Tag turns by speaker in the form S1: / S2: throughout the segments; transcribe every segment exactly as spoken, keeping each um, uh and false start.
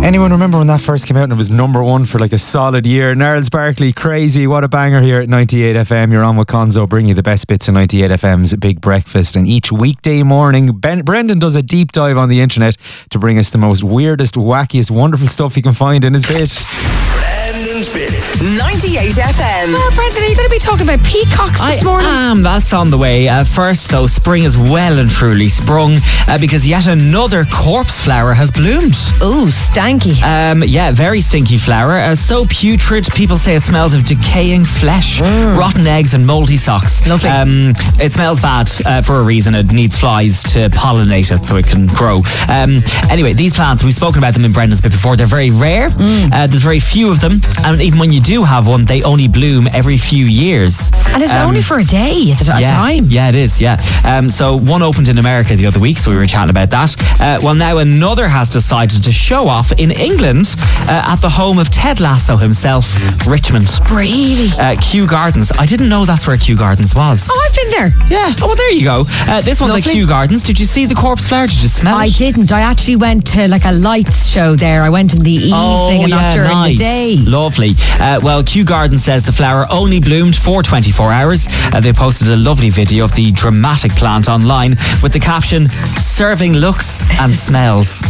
S1: Anyone remember when that first came out and it was number one for like a solid year? Gnarls Barkley, Crazy, what a banger here at ninety-eight F M. You're on with Conzo, bringing you the best bits of ninety-eight F M's Big Breakfast. And each weekday morning, Ben, Brendan does a deep dive on the internet to bring us the most weirdest, wackiest, wonderful stuff he can find in his bit.
S2: Brendan's Bit. ninety-eight F M.
S3: Well, Brendan, are you going to be talking about peacocks this
S4: I
S3: morning?
S4: am. That's on the way. Uh, first, though, spring is well and truly sprung uh, because yet another corpse flower has bloomed.
S3: Ooh, stanky.
S4: Um, yeah, very stinky flower. Uh, so putrid, people say it smells of decaying flesh, mm. rotten eggs and mouldy socks.
S3: Lovely.
S4: Um, it smells bad uh, for a reason. It needs flies to pollinate it so it can grow. Um, anyway, these plants, we've spoken about them in Brendan's Bit before. They're very rare. Mm. Uh, there's very few of them. And even when you do have one, they only bloom every few years.
S3: And it's
S4: um,
S3: only for a day at a
S4: yeah,
S3: time.
S4: Yeah, it is, yeah. Um, so one opened in America the other week, so we were chatting about that. Uh, well, now another has decided to show off in England uh, at the home of Ted Lasso himself, Richmond.
S3: Really?
S4: Uh, Kew Gardens. I didn't know that's where Kew Gardens was.
S3: Oh, I've been there.
S4: Yeah. Oh, well, there you go. Uh, this one's like
S3: Lovely.
S4: Kew Gardens. Did you see the corpse flower? Did you smell
S3: I
S4: it?
S3: didn't. I actually went to like a lights show there. I went in the evening
S4: Oh,
S3: and
S4: yeah,
S3: not during
S4: nice.
S3: the day.
S4: Lovely. Uh, well, Kew Garden says the flower only bloomed for twenty-four hours. Uh, they posted a lovely video of the dramatic plant online with the caption, "Serving looks and smells."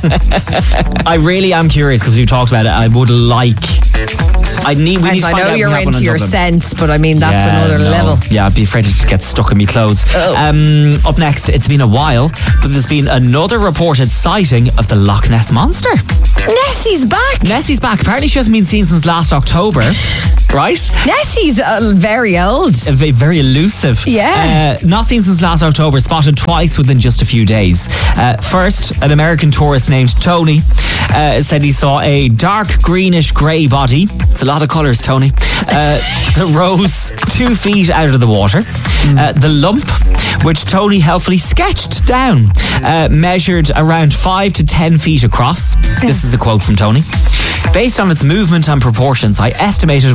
S4: I really am curious because we talked about it. I would like... I need. We
S3: And
S4: need to
S3: I
S4: find
S3: know
S4: out if we
S3: you're
S4: have one
S3: into
S4: in
S3: your
S4: Dublin.
S3: scents, but I mean, that's
S4: Yeah,
S3: another
S4: no.
S3: level.
S4: Yeah, I'd be afraid to get stuck in me clothes.
S3: Oh.
S4: Um, up next, it's been a while, but there's been another reported sighting of the Loch Ness Monster.
S3: Nessie's back.
S4: Nessie's back. Apparently she hasn't been seen since last October, right?
S3: Nessie's uh, very old.
S4: Uh, Very, very elusive.
S3: Yeah.
S4: Uh, not seen since last October, spotted twice within just a few days. Uh, first, an American tourist named Tony uh, said he saw a dark greenish grey body. It's a lot of colours, Tony. Uh, that rose two feet out of the water. Uh, the lump, which Tony helpfully sketched down, uh, measured around five to ten feet across. This is a quote from Tony. Based on its movement and proportions, I estimated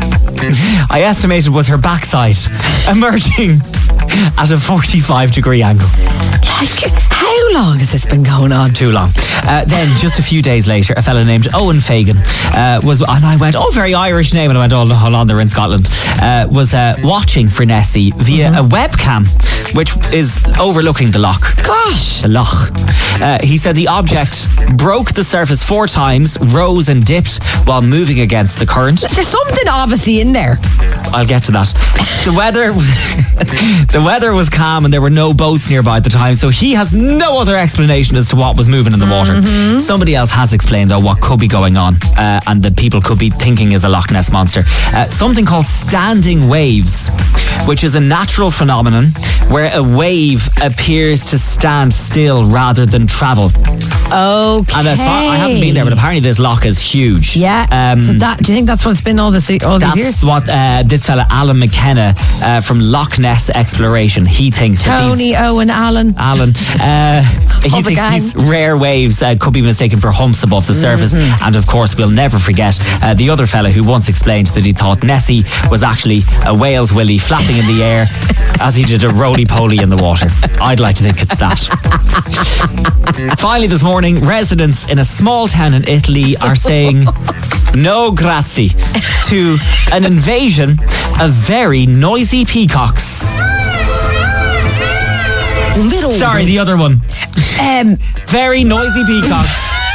S4: I estimated was her backside emerging at a forty-five degree angle.
S3: Like, how long has this been going on?
S4: Too long. Uh, then, just a few days later, a fellow named Owen Fagan uh, was, and I went, oh, very Irish name, and I went, oh, hold on, they're in Scotland, uh, was uh, watching for Nessie via
S3: Mm-hmm.
S4: a webcam, which is overlooking the loch.
S3: Gosh.
S4: The loch. Uh, he said the object broke the surface four times, rose and dipped while moving against the current.
S3: There's something obviously in there.
S4: I'll get to that. The weather the weather was calm and there were no boats nearby at the time, so he has no other explanation as to what was moving in the water.
S3: Mm-hmm.
S4: Somebody else has explained, though, what could be going on uh, and that people could be thinking is a Loch Ness Monster. Uh, something called standing waves, which is a natural phenomenon where a wave appears to stand still rather than travel.
S3: Okay.
S4: And as far, I haven't been there, but apparently this loch is huge.
S3: Yeah.
S4: Um,
S3: so that, do you think that's what's been all this all these
S4: That's
S3: years?
S4: what uh, this fella Alan McKenna uh, from Loch Ness Exploration, he thinks that
S3: Tony,
S4: these
S3: Owen, Alan.
S4: Alan uh, he
S3: All the
S4: thinks
S3: gang.
S4: these rare waves uh, could be mistaken for humps above the surface.
S3: Mm-hmm.
S4: And of course we'll never forget uh, the other fella who once explained that he thought Nessie was actually a whale's willy flapping in the air as he did a roly-poly in the water. I'd like to think it's that. Finally this morning, residents in a small town in Italy are saying no grazie to an invasion of very noisy peacocks. Sorry, the other one.
S3: Um,
S4: Very noisy peacocks.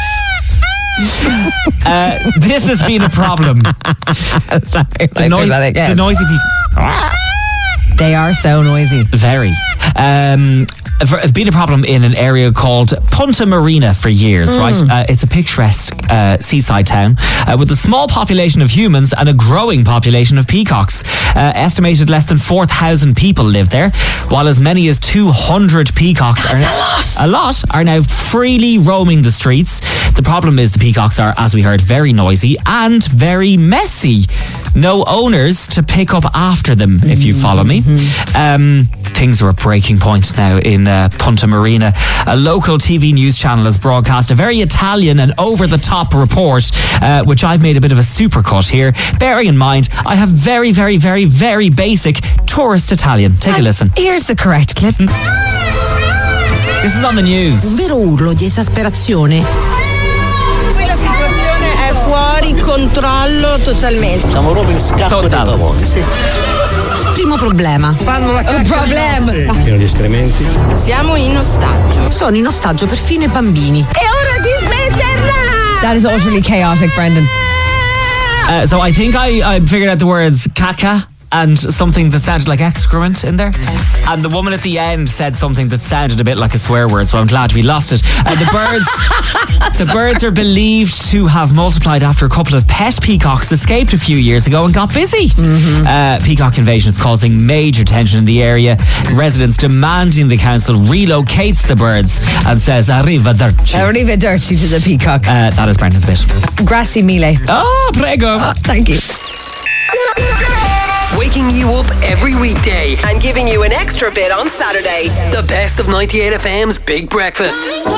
S4: uh, this has been a problem.
S3: sorry,
S4: The, noi- the noisy peacocks.
S3: they are so noisy.
S4: Very. Um, it's been a problem in an area called Punta Marina for years,
S3: Mm.
S4: right? Uh, it's a picturesque uh, seaside town uh, with a small population of humans and a growing population of peacocks. Uh, estimated less than four thousand people live there, while as many as two hundred peacocks
S3: That's
S4: are,
S3: a lot.
S4: a lot are now freely roaming the streets. The problem is the peacocks are, as we heard, very noisy and very messy. No owners to pick up after them, if you follow me. Um, things are at breaking point now in uh, Punta Marina. A local T V news channel has broadcast a very Italian and over-the-top report, uh, which I've made a bit of a supercut here. Bearing in mind, I have very, very, very, very basic tourist Italian. Take a
S3: And
S4: listen.
S3: Here's the correct clip.
S4: This is on the news.
S5: Un vero urlo di esasperazione Qui la situazione è fuori controllo totalmente.
S6: Siamo proprio in scatto di pavone, sì.
S5: Primo problema.
S6: Fanno la
S5: Un problema.
S6: Pieno di escrementi.
S5: Siamo in ostaggio. Sono in ostaggio perfino i bambini. È ora di smetterla!
S3: That is utterly chaotic, Brendan.
S4: Uh, so I think I, I figured out the words caca and something that sounded like excrement in there. And the woman at the end said something that sounded a bit like a swear word, so I'm glad we lost it. Uh, the birds the birds are believed to have multiplied after a couple of pet peacocks escaped a few years ago and got busy. Mm-hmm. Uh, peacock invasion is causing major tension in the area. Residents demanding the council relocates the birds and says arrivederci.
S3: Arrivederci to the peacock.
S4: Uh, that is Brendan's bit.
S3: Grazie mille.
S4: Oh, prego.
S3: Oh, thank you.
S2: Waking you up every weekday and giving you an extra bit on Saturday. The best of ninety-eight F M's Big Breakfast.